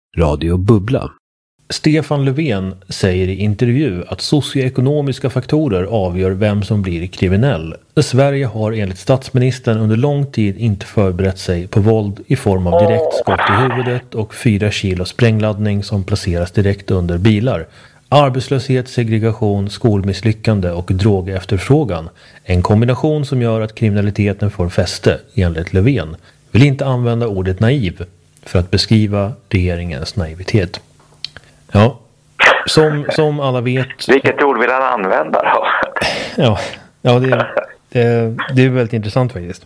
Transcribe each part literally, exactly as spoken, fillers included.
Radio Bubbla. Stefan Löfven säger i intervju att socioekonomiska faktorer avgör vem som blir kriminell. Sverige har enligt statsministern under lång tid inte förberett sig på våld i form av direkt skott i huvudet och fyra kilo sprängladdning som placeras direkt under bilar. Arbetslöshet, segregation, skolmisslyckande och drogefterfrågan. En kombination som gör att kriminaliteten får fäste, enligt Löfven. Vill inte använda ordet naiv för att beskriva regeringens naivitet. Ja, som, som alla vet... Vilket ord vill han använda då? Ja, ja det, det, det är väldigt intressant faktiskt.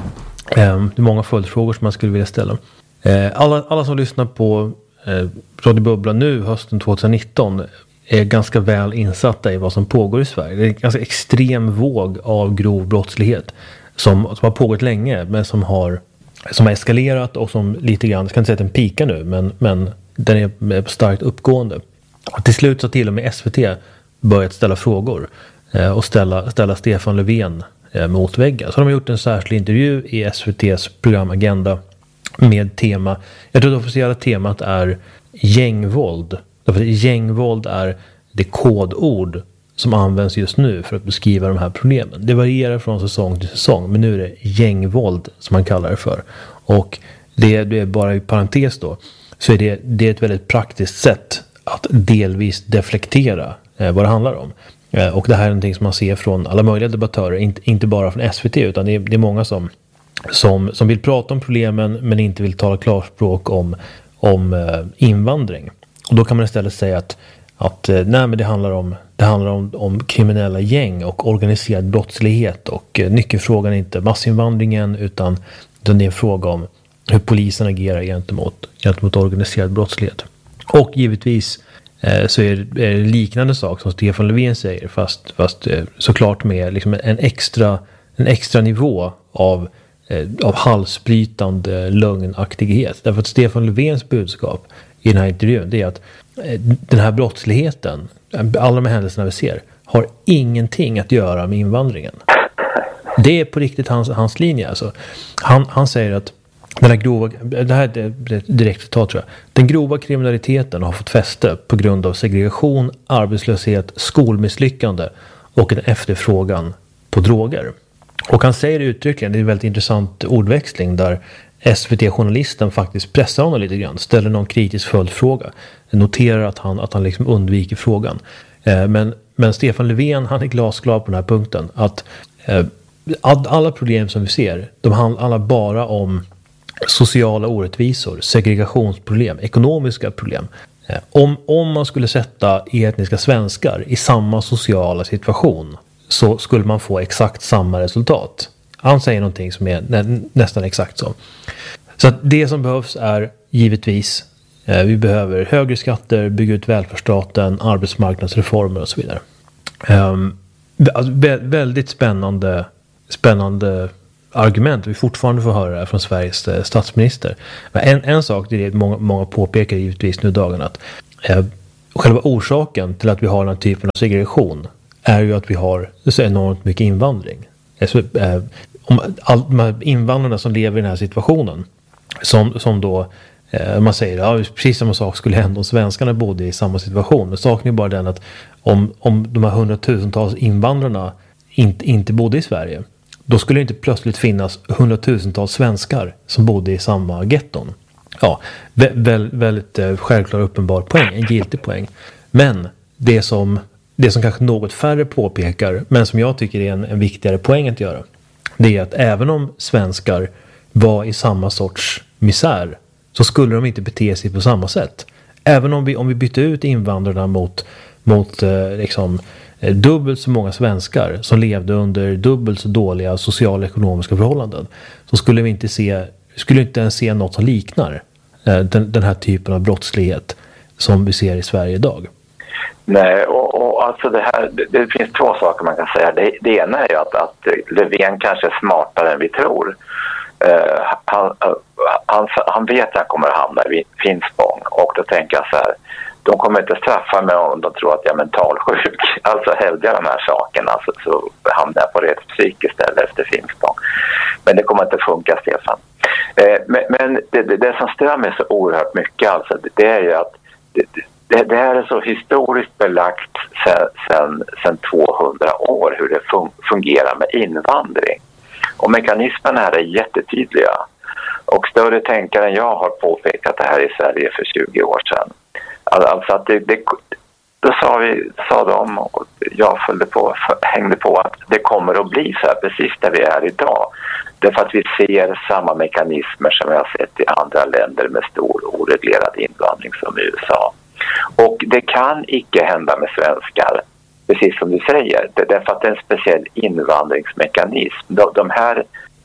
Det är många följdfrågor som man skulle vilja ställa. Alla, alla som lyssnar på Radio Bubbla nu hösten tjugonitton är ganska väl insatta i vad som pågår i Sverige. Det är en ganska extrem våg av grov brottslighet som, som har pågått länge men som har, som har eskalerat och som lite grann, jag ska inte säga att den pikar nu, men, men den är starkt uppgående. Och till slut så till och med S V T börjat ställa frågor eh, och ställa, ställa Stefan Löfven eh, mot väggen. Så de har gjort en särskild intervju i S V T:s program Agenda med tema, jag tror det officiella temat är gängvåld. Därför att gängvåld är det kodord som används just nu för att beskriva de här problemen. Det varierar från säsong till säsong, men nu är det gängvåld som man kallar det för. Och det, det är bara i parentes då, så är det, det är ett väldigt praktiskt sätt att delvis deflektera eh, vad det handlar om. Eh, och det här är någonting som man ser från alla möjliga debattörer, inte, inte bara från S V T, utan det är, det är många som, som, som vill prata om problemen men inte vill tala klarspråk om, om eh, invandring. Och då kan man istället säga att, att eh, nej, men det handlar, om, det handlar om, om kriminella gäng och organiserad brottslighet, och eh, nyckelfrågan är inte massinvandringen utan, utan det är en fråga om hur polisen agerar gentemot, gentemot organiserad brottslighet. Och givetvis eh, så är det, är det liknande sak som Stefan Löfven säger, fast, fast eh, såklart med liksom en, extra, en extra nivå av, eh, av halsbrytande lögnaktighet. Därför att Stefan Löfvens budskap i den här intervjun, det är att eh, den här brottsligheten, alla de här händelserna vi ser, har ingenting att göra med invandringen. Det är på riktigt hans, hans linje. Alltså. Han, han säger att den här grova, det här är ett direkt citat tror jag. Den grova kriminaliteten har fått fäste på grund av segregation, arbetslöshet, skolmisslyckande och en efterfrågan på droger. Och han säger uttryckligen, det är en väldigt intressant ordväxling där S V T-journalisten faktiskt pressar honom lite grann, ställer någon kritisk följdfråga, noterar att han, att han liksom undviker frågan. Eh, men, men Stefan Löfven, han är glasklar på den här punkten, att eh, alla problem som vi ser, de handlar bara om sociala orättvisor, segregationsproblem, ekonomiska problem. Om, om man skulle sätta etniska svenskar i samma sociala situation så skulle man få exakt samma resultat. Han säger någonting som är nä, nästan exakt så. Så att det som behövs är givetvis, eh, vi behöver högre skatter, bygga ut välfärdsstaten, arbetsmarknadsreformer och så vidare. Um, alltså, vä- väldigt spännande spännande argument vi fortfarande får höra från Sveriges eh, statsminister. Men en, en sak, det är det många, många påpekar givetvis nu dagen, att eh, själva orsaken till att vi har den här typen av segregation är ju att vi har så enormt mycket invandring. Alltså, eh, om all, de här invandrarna som lever i den här situationen, som, som då eh, man säger, ja, precis samma sak skulle hända om svenskarna bodde i samma situation. Men saken är bara den att om, om de här hundratusentals invandrarna inte, inte bodde i Sverige, då skulle det inte plötsligt finnas hundratusentals svenskar som bodde i samma getton. Ja, vä- vä- väldigt eh, självklar uppenbar poäng, en giltig poäng. Men det som, det som kanske något färre påpekar, men som jag tycker är en, en viktigare poäng att göra, det är att även om svenskar var i samma sorts misär så skulle de inte bete sig på samma sätt. Även om vi, om vi bytte ut invandrarna mot, mot eh, liksom dubbelt så många svenskar som levde under dubbelt så dåliga sociala och ekonomiska förhållanden, så skulle vi inte se, skulle inte ens se något som liknar eh, den, den här typen av brottslighet som vi ser i Sverige idag. Nej, och, och alltså det här, det, det finns två saker man kan säga. Det, det ena är ju att, att Löfven kanske är smartare än vi tror. Uh, han, uh, han, han vet att han kommer att hamna i Finspång, och då tänker jag så här: de kommer inte straffa mig om de tror att jag är mentalsjuk. Alltså hävdar de här sakerna, alltså, så hamnar jag på rätt psyk istället efter Finspång. Men det kommer inte funka, Stefan. Eh, men men det, det, det som stör mig så oerhört mycket alltså, det, det är ju att det, det, det här är så historiskt belagt sen, sen, sen tvåhundra år hur det fun, fungerar med invandring. Och mekanismerna här är jättetydliga. Och större tänkare än jag har påpekat det här i Sverige för tjugo år sedan. Alltså att det, det, då sa, vi, sa de, och jag följde på, hängde på att det kommer att bli så här precis där vi är idag. Därför att vi ser samma mekanismer som vi har sett i andra länder med stor oreglerad invandring som i U S A. Och det kan icke hända med svenskar, precis som du säger. Det är därför att det är en speciell invandringsmekanism. De, de här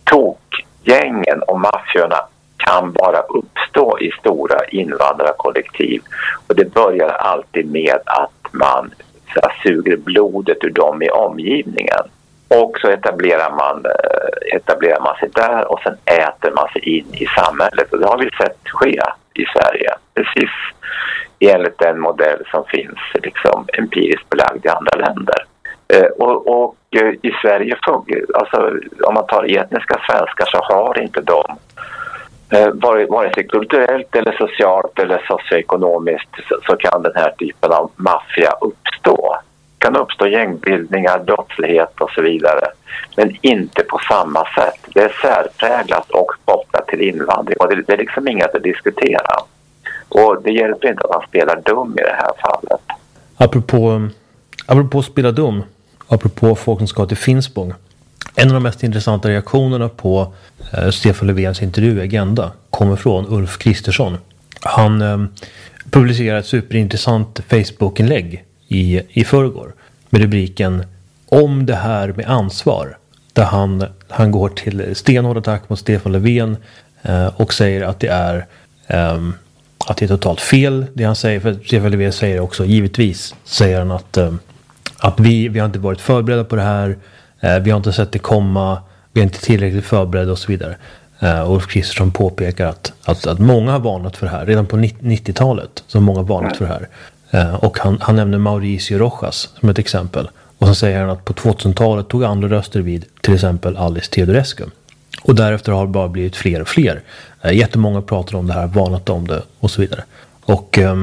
tokgängen och maffiorna kan bara uppstå i stora invandrarkollektiv. Och det börjar alltid med att man så här, suger blodet ur dem i omgivningen. Och så etablerar man, etablerar man sig där och sen äter man sig in i samhället. Och det har vi sett ske i Sverige. Precis enligt den modell som finns liksom empiriskt belagd i andra länder. Eh, och, och i Sverige, alltså, om man tar etniska svenskar så har inte de eh, vare, vare sig kulturellt eller socialt eller socioekonomiskt så, så kan den här typen av maffia uppstå. Det kan uppstå gängbildningar, brottslighet och så vidare. Men inte på samma sätt. Det är särpräglat och kopplat till invandring. Och det, det är liksom inget att diskutera. Och det hjälper inte att man spelar dum i det här fallet. Apropå, apropå att spela dum, apropå folk som ska till Finspång. En av de mest intressanta reaktionerna på eh, Stefan Löfvens intervju i Agenda kommer från Ulf Kristersson. Han eh, publicerar ett superintressant Facebook-inlägg i, i förrgår med rubriken Om det här med ansvar. Där han, han går till stenhård attack mot Stefan Löfven eh, och säger att det är eh, att det är totalt fel det han säger. För Stefan Löfven säger också, givetvis säger han att, eh, att vi, vi har inte varit förberedda på det här. Eh, vi har inte sett det komma. Vi är inte tillräckligt förberedda och så vidare. Eh, och Ulf Kristersson påpekar att, att, att många har varnat för det här. Redan på nittiotalet så har många varnat för det här. Eh, och han, han nämner Mauricio Rojas som ett exempel. Och så säger han att på tvåtusentalet tog andra röster vid till exempel Alice Teodorescu. Och därefter har det bara blivit fler och fler. Eh, jättemånga pratar om det här, varnat om det och så vidare. Och eh,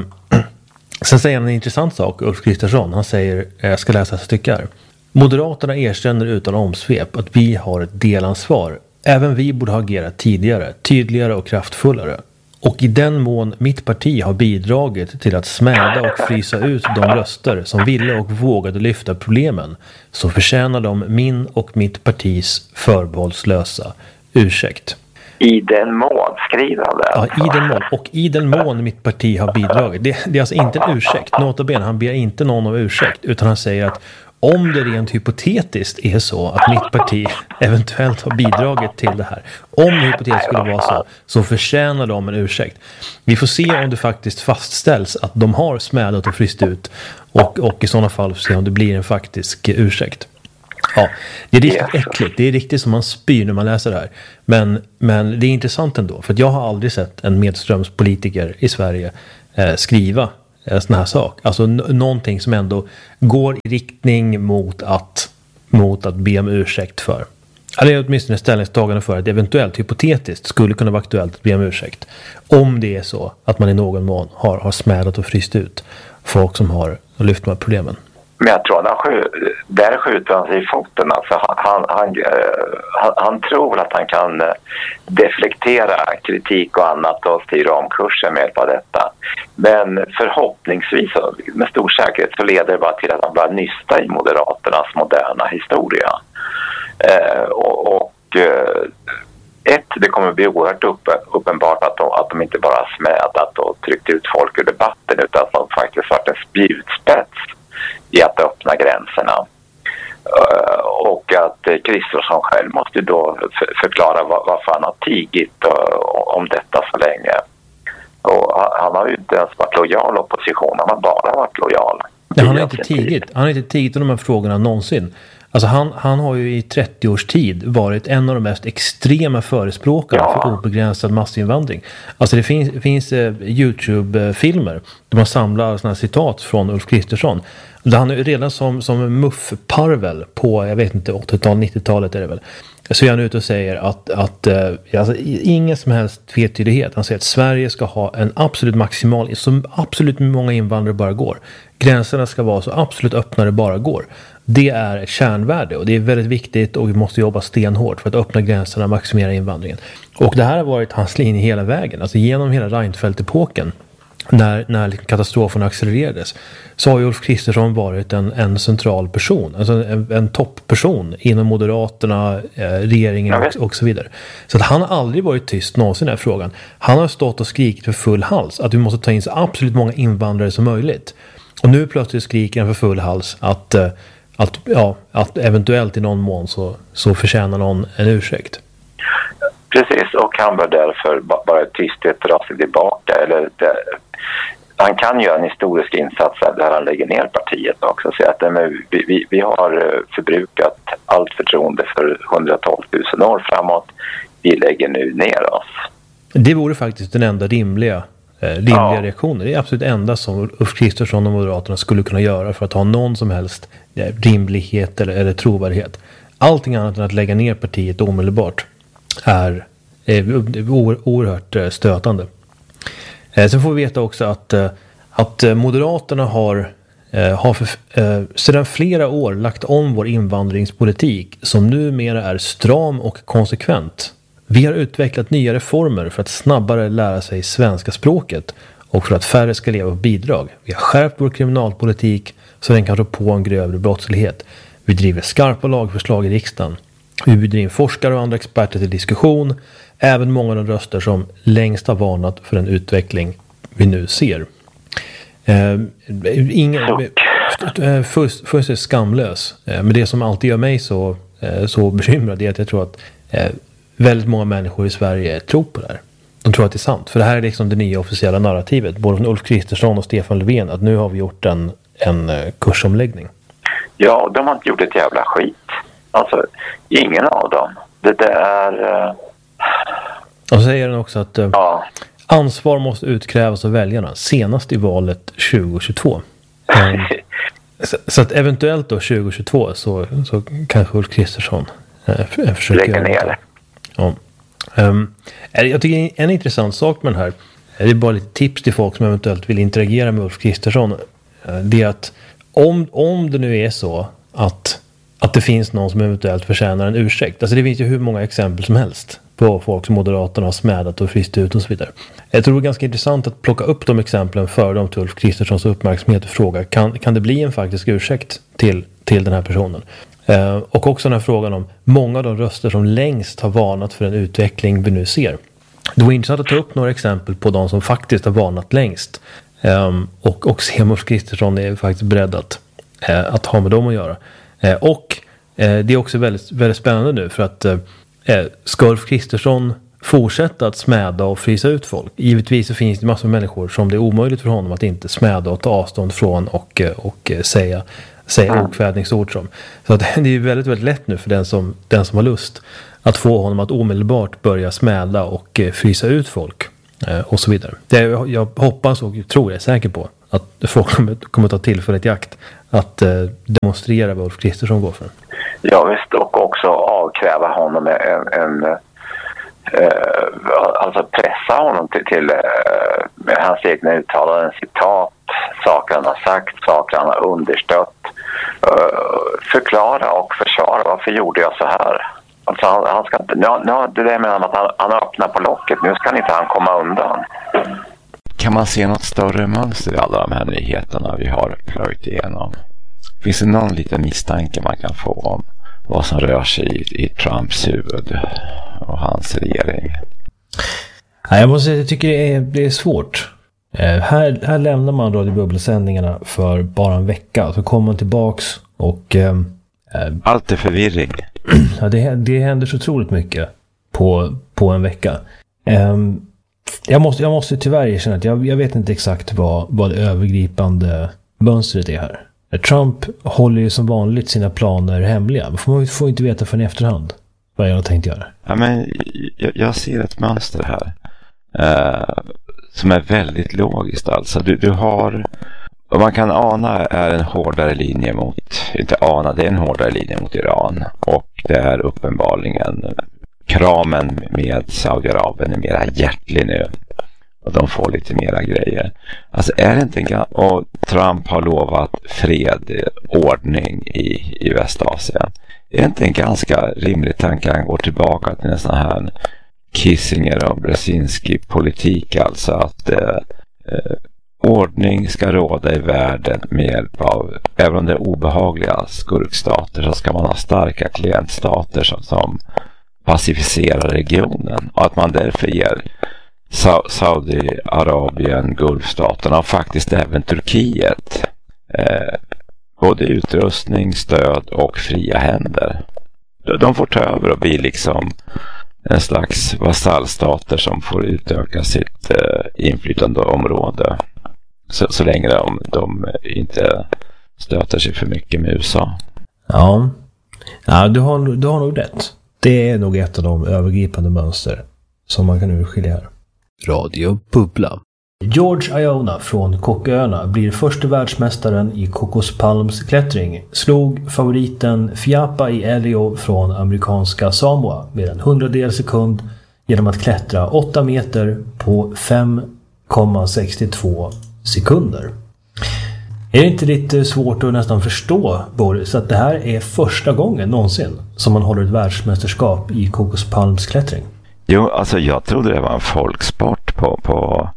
sen säger han en intressant sak, Ulf Kristersson. Han säger, jag ska läsa ett stycke här. Moderaterna erkänner utan omsvep att vi har ett delansvar. Även vi borde ha agerat tidigare, tydligare och kraftfullare. Och i den mån mitt parti har bidragit till att smäda och frysa ut de röster som ville och vågade lyfta problemen så förtjänar de min och mitt partis förbehållslösa ursäkt. I den mån, skriver han det. Ja, i den mån. Och i den mån mitt parti har bidragit. Det, det är alltså inte en ursäkt. Notabene, han ber inte någon om ursäkt. Utan han säger att om det rent hypotetiskt är så att mitt parti eventuellt har bidragit till det här. Om det hypotetiskt skulle vara så, så förtjänar de en ursäkt. Vi får se om det faktiskt fastställs att de har smädat och fryst ut. Och, och i sådana fall se om det blir en faktisk ursäkt. Ja, det är riktigt äckligt. Det är riktigt som man spyr när man läser det här. Men, men det är intressant ändå. För att jag har aldrig sett en medströmspolitiker i Sverige eh, skriva en sån här sak. Alltså n- någonting som ändå går i riktning mot att, mot att be om ursäkt för. Eller är åtminstone ett ställningstagande för att det eventuellt hypotetiskt skulle kunna vara aktuellt att be om ursäkt. Om det är så att man i någon mån har, har smädat och fryst ut folk som har lyft de här problemen. Men jag tror att han skj- där skjuter han sig i foten. Alltså han, han, han, han, han tror att han kan deflektera kritik och annat och styra om kursen med hjälp av detta. Men förhoppningsvis, med stor säkerhet, så leder det bara till att han börjar nysta i Moderaternas moderna historia. Eh, och, och ett, det kommer bli oerhört upp, uppenbart att de, att de inte bara smädat och tryckt ut folk ur debatten utan att de faktiskt varit en spjutspets i att öppna gränserna. Uh, och att uh, Kristersson själv måste då f- förklara var, varför han har tigit uh, om detta så länge. Och han, han har ju inte ens varit lojal opposition, han har bara varit lojal. Ja, han har inte tigit. Han har inte tigit om de här frågorna någonsin. Alltså han, han har ju i trettio års tid varit en av de mest extrema förespråkarna ja. för obegränsad massinvandring. Alltså det finns, finns eh, YouTube-filmer där man samlar sådana här citat från Ulf Kristersson. Där han är redan som, som muffparvel på, jag vet inte, åttiotalet, nittiotalet är det väl. så är han ute och säger att, att alltså, ingen som helst tvetydighet. Han säger att Sverige ska ha en absolut maximal, så absolut många invandrare bara går. Gränserna ska vara så absolut öppna det bara går. Det är ett kärnvärde och det är väldigt viktigt och vi måste jobba stenhårt för att öppna gränserna och maximera invandringen. Och det här har varit hans linje hela vägen, alltså genom hela Reinfeldt-epoken. När, när katastrofen accelererades så har ju Ulf Kristersson varit en, en central person, alltså en, en toppperson inom Moderaterna, eh, regeringen och, och så vidare. Så att han har aldrig varit tyst någonsin i den här frågan. Han har stått och skrikit för full hals att vi måste ta in så absolut många invandrare som möjligt. Och nu plötsligt skriker han för full hals att, eh, att, ja, att eventuellt i någon mån så, så förtjänar någon en ursäkt. Precis, och han bör därför bara tysthet dra sig tillbaka. Eller det, han kan göra en historisk insats där han lägger ner partiet också. Så att men, vi, vi, vi har förbrukat allt förtroende för hundratolv tusen år framåt. Vi lägger nu ner oss. Det vore faktiskt den enda rimliga, eh, rimliga ja. reaktionen. Det är absolut det enda som Ulf Kristersson och Moderaterna skulle kunna göra för att ha någon som helst eh, rimlighet eller, eller trovärdighet. Allting annat än att lägga ner partiet omedelbart är, är oerhört stötande. Sen får vi veta också att, att Moderaterna har, har för, sedan flera år lagt om vår invandringspolitik som numera är stram och konsekvent. Vi har utvecklat nya reformer för att snabbare lära sig svenska språket och för att färre ska leva på bidrag. Vi har skärpt vår kriminalpolitik så den kan rå på en grövre brottslighet. Vi driver skarpa lagförslag i riksdagen. Vi bjuder in forskare och andra experter till diskussion. Även många av de röster som längst har varnat för den utveckling vi nu ser. Eh, ingen, eh, först, först är skamlös. Eh, men det som alltid gör mig så, eh, så bekymrad är att jag tror att eh, väldigt många människor i Sverige tror på det här. De tror att det är sant. För det här är liksom det nya officiella narrativet. Både från Ulf Kristersson och Stefan Löfven. Att nu har vi gjort en, en kursomläggning. Ja, de har inte gjort ett jävla skit. Alltså, ingen av dem. Det där är... Uh... Och så säger den också att uh, ja. ansvar måste utkrävas av väljarna senast i valet tjugohundratjugotvå. Um, så, så att eventuellt då tjugohundratjugotvå så, så kanske Ulf Kristersson uh, försöker... Lägga ner det. Ja. Um, jag tycker en intressant sak med den här, det är bara lite tips till folk som eventuellt vill interagera med Ulf Kristersson. Uh, det är att om, om det nu är så att att det finns någon som eventuellt förtjänar en ursäkt. Alltså det finns ju hur många exempel som helst på folk som Moderaterna har smädat och fryst ut och så vidare. Jag tror det är ganska intressant att plocka upp de exemplen för dem till Ulf Kristerssons uppmärksamhet och fråga, kan, kan det bli en faktisk ursäkt till, till den här personen? Eh, och också den här frågan om många av de röster som längst har varnat för den utveckling vi nu ser. Det var intressant att ta upp några exempel på de som faktiskt har varnat längst. Eh, och, och se om Ulf Kristersson är faktiskt beredd att, eh, att ha med dem att göra. Eh, och eh, det är också väldigt, väldigt spännande nu för att eh, ska Ulf Kristersson fortsätta att smäda och frysa ut folk? Givetvis så finns det massor av människor som det är omöjligt för honom att inte smäda och ta avstånd från och, och säga, säga mm. okvädningsord som. Så att det är väldigt, väldigt lätt nu för den som, den som har lust att få honom att omedelbart börja smäda och frysa ut folk eh, och så vidare. Det, jag, jag hoppas och tror jag är säker på att folk kommer, kommer ta tillfället i akt att eh, demonstrera vad Ulf Kristersson går för. Ja visst, och också avkräva honom en, en eh, alltså pressa honom till, till eh, hans egna uttalanden, citat, saker han har sagt, saker han har understött, eh, förklara och försvara, varför gjorde jag så här? Alltså han, han ska inte, nu, nu, det där med att han, han öppnar på locket, nu ska inte han komma undan. Kan man se något större mönster i alla de här nyheterna vi har plöjt igenom? Finns det någon liten misstanke man kan få om vad som rör sig i, i Trumps huvud och hans regering? Nej, jag måste säga att jag tycker det är, det är svårt. Eh, här, här lämnar man radiobubbelsändningarna för bara en vecka. Så kommer man tillbaks och... Eh, Allt är förvirring. Ja, det, det händer så otroligt mycket på, på en vecka. Eh, jag, måste, jag måste tyvärr erkänna att jag, jag vet inte exakt vad, vad det övergripande mönstret är här. Trump håller ju som vanligt sina planer hemliga. Man får, man får inte veta förrän i efterhand vad jag har tänkt göra. Ja, men jag, jag ser ett mönster här eh, som är väldigt logiskt. Alltså. Du, du har Och man kan ana är en hårdare linje mot, inte ana, det är en hårdare linje mot Iran. Och det är uppenbarligen kramen med Saudiarabien är mera hjärtlig nu. Och de får lite mera grejer. Alltså är det inte en, och Trump har lovat fred, ordning i, i Västasien. Är det inte en ganska rimlig tanke att gå tillbaka till en sån här Kissinger och Brzezinski politik, alltså att eh, eh, ordning ska råda i världen med hjälp av, även om det är obehagliga skurkstater, så ska man ha starka klientstater som, som pacificerar regionen, och att man därför ger Sa- Saudiarabien, Gulfstaterna och faktiskt även Turkiet eh, både utrustning, stöd och fria händer. De får ta över och bli liksom en slags vasallstater som får utöka sitt eh, inflytandeområde så, så länge de, de inte stöter sig för mycket med U S A. Ja, ja du, har, du har nog rätt. Det är nog ett av de övergripande mönster som man kan urskilja här. Radio Bubbla. George Iona från Cooköarna blir första världsmästaren i kokospalmsklättring. Slog favoriten Fiapa i Elio från amerikanska Samoa med en hundradel sekund genom att klättra åtta meter på fem komma sextiotvå sekunder. Är det inte lite svårt att nästan förstå, Boris, att det här är första gången någonsin som man håller ett världsmästerskap i kokospalmsklättring? Jo, alltså jag trodde det var en folksport på, på,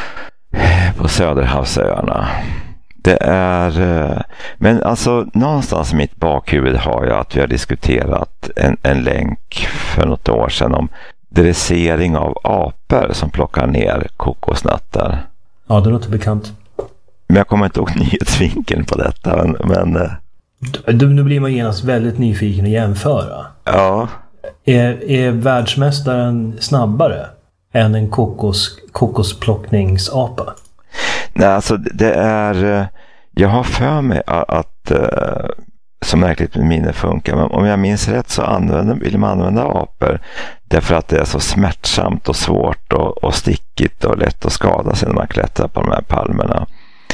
på Söderhavsöarna. Det är, men alltså någonstans i mitt bakhuvud har jag att vi har diskuterat en, en länk för något år sedan om dressering av apor som plockar ner kokosnötter. Ja, det låter bekant. Men jag kommer inte ihåg nyhetsvinkeln på detta. Men, men du, nu blir man genast väldigt nyfiken att jämföra. Ja. Är, är världsmästaren snabbare än en kokos, kokosplockningsapa? Nej, alltså det är... Jag har för mig att, att som märkligt med minne funkar, men om jag minns rätt så använder, vill man använda apor därför att det är så smärtsamt och svårt och, och stickigt och lätt att skada sig när man klättrar på de här palmerna.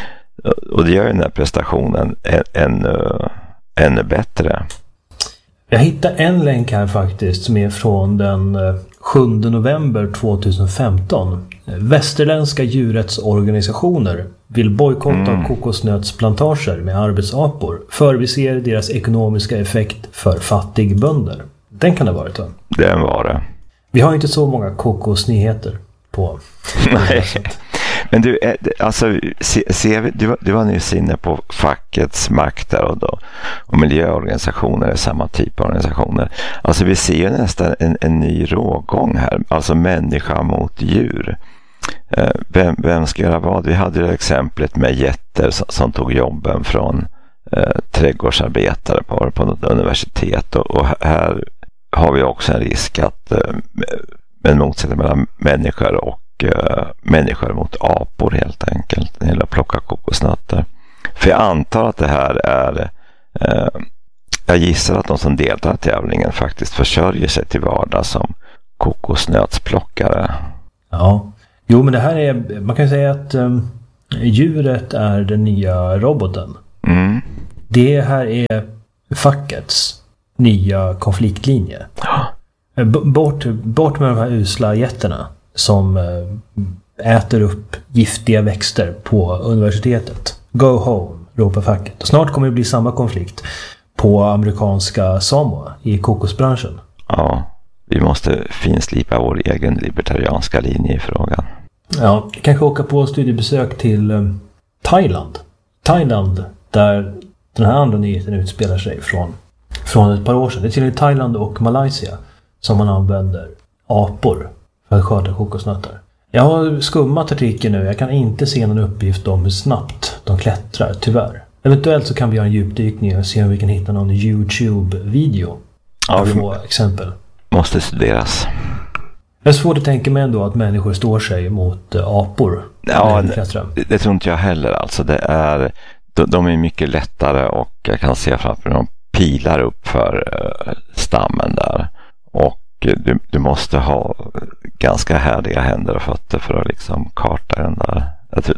Och det gör ju den här prestationen ännu, ännu bättre. Jag hittar en länk här faktiskt som är från den sjunde november tjugohundrafemton. Västerländska djurrättsorganisationer vill bojkotta mm. kokosnötsplantager med arbetsapor. Förbiser deras ekonomiska effekt för fattigbönder. Den kan det ha varit, va? Den var det. Vi har inte så många kokosnyheter på. Nej. Men du, alltså, ser vi, du, du var nyss inne på fackets makt där och, då, och miljöorganisationer är samma typ av organisationer. Alltså vi ser ju nästan en, en ny rågång här, alltså människa mot djur. Eh, vem, vem ska göra vad? Vi hade ju exemplet med jätter som, som tog jobben från eh, trädgårdsarbetare på, på något universitet, och, och här har vi också en risk att eh, en motsättning mellan människor och Uh, människor mot apor helt enkelt, eller plocka kokosnötter. För jag antar att det här är uh, jag gissar att de som deltar i tävlingen faktiskt försörjer sig till vardag som kokosnötsplockare. Ja, jo men det här är, man kan säga att um, djuret är den nya roboten. Mm. Det här är fackets nya konfliktlinje. B- bort, bort med de här usla jätterna som äter upp giftiga växter på universitetet. Go home, ropar facket. Och snart kommer det bli samma konflikt på amerikanska Samoa i kokosbranschen. Ja, vi måste finslipa vår egen libertarianska linje i frågan. Ja, kanske åka på studiebesök till um, Thailand. Thailand, där den här andra nyheten utspelar sig från, från ett par år sedan. Det är till Thailand och Malaysia som man använder apor för att skörda kokosnötter. Jag har skummat artikeln nu. Jag kan inte se någon uppgift om hur snabbt de klättrar, tyvärr. Eventuellt så kan vi göra en djupdykning och se om vi kan hitta någon YouTube-video. Ja, vi få exempel. Måste studeras. Det är svårt att tänka mig ändå att människor står sig mot uh, apor. Ja, det, det tror inte jag heller. Alltså det är, de, de är mycket lättare, och jag kan se framför de pilar upp för uh, stammen där. Och Du, du måste ha ganska härliga händer och fötter för att liksom karta den där. De,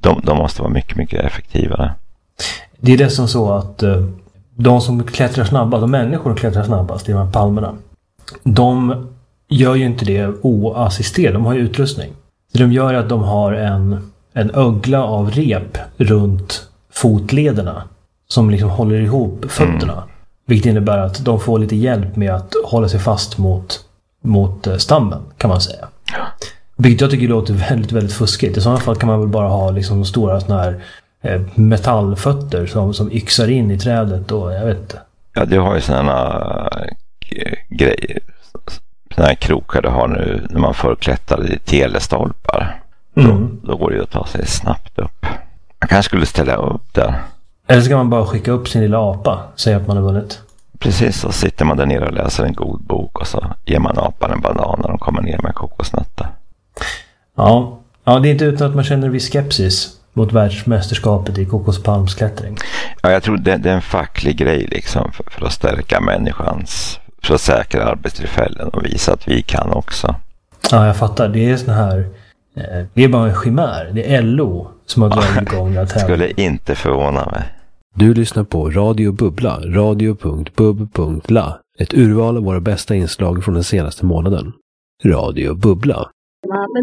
de, de måste vara mycket, mycket effektivare. Det är dessutom så att eh, de som klättrar snabbast, de människor som klättrar snabbast i de här palmerna, de gör ju inte det oassisterat, de har ju utrustning. Det de gör är att de har en, en ögla av rep runt fotlederna som liksom håller ihop fötterna. Mm. Vilket innebär att de får lite hjälp med att hålla sig fast mot, mot stammen, kan man säga. Vilket jag tycker låter väldigt, väldigt fuskigt. I sådana fall kan man väl bara ha liksom stora såna här eh, metallfötter som, som yxar in i trädet och jag vet inte. Ja, du har ju sådana g- grejer, sådana här krokar du har nu när man förklättrar i telestolpar. Mm. Då, då går det ju att ta sig snabbt upp. Man kanske skulle ställa upp där. Eller så kan man bara skicka upp sin lilla apa, säga att man har vunnit. Precis, så sitter man där nere och läser en god bok och så ger man apan en banan när de kommer ner med kokosnötter. Ja, ja, det är inte utan att man känner en viss skepsis mot världsmästerskapet i kokospalmsklättring. Ja, jag tror det, det är en facklig grej liksom för, för att stärka människans, för att säkra arbetstillfällen och visa att vi kan också. Ja, jag fattar. Det är sån här, eh, det är bara en chimär. Det är L O som har dragit igång det här. Skulle inte förvåna mig. Du lyssnar på Radio Bubbla, radio punkt bub punkt la. Ett urval av våra bästa inslag från den senaste månaden. Radio Bubbla.